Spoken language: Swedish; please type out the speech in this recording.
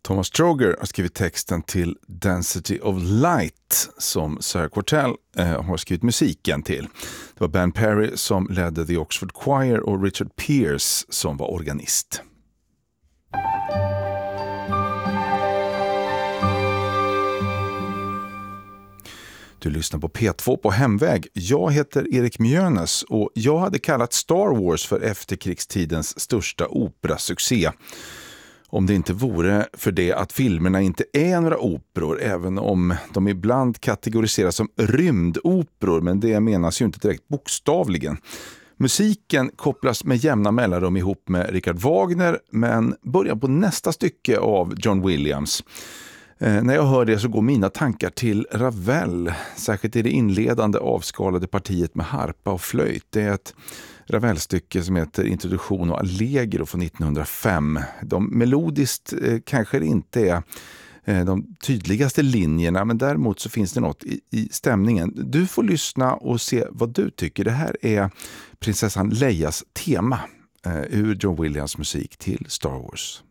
Thomas Stroger har skrivit texten till Density of Light som Sarah Quartell har skrivit musiken till. Det var Ben Perry som ledde The Oxford Choir och Richard Pierce som var organist. Du lyssnar på P2 på Hemväg. Jag heter Erik Mjönes och jag hade kallat Star Wars för efterkrigstidens största operasuccé. Om det inte vore för det att filmerna inte är några operor, även om de ibland kategoriseras som rymdoperor, men det menas ju inte direkt bokstavligen. Musiken kopplas med jämna mellanrum ihop med Richard Wagner, men börjar på nästa stycke av John Williams. När jag hör det så går mina tankar till Ravel, särskilt i det inledande avskalade partiet med harpa och flöjt. Det är ett Ravel-stycke som heter Introduktion och Allegro från 1905. De melodiskt kanske det inte är de tydligaste linjerna, men däremot så finns det något i stämningen. Du får lyssna och se vad du tycker. Det här är prinsessan Leias tema ur John Williams musik till Star Wars.